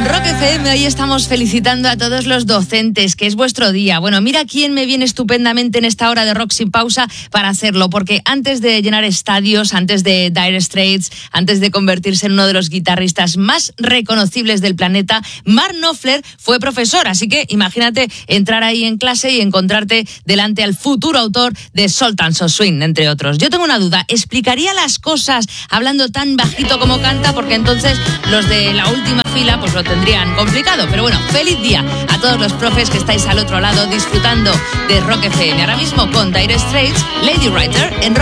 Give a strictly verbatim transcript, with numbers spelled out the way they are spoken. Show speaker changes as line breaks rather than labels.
En Rock F M hoy estamos felicitando a todos los docentes, que es vuestro día. Bueno, mira quién me viene estupendamente en esta hora de Rock sin pausa para hacerlo, porque antes de llenar estadios, antes de Dire Straits, antes de convertirse en uno de los guitarristas más reconocibles del planeta, Mark Knopfler fue profesor, así que imagínate entrar ahí en clase y encontrarte delante al futuro autor de Sultans of Swing, entre otros. Yo tengo una duda, ¿explicaría las cosas hablando tan bajito como canta? Porque entonces los de la última fila pues lo tendrían complicado. Pero bueno, feliz día a todos los profes que estáis al otro lado disfrutando de Rock F M. Ahora mismo con Dire Straits, Lady Writer en Rock.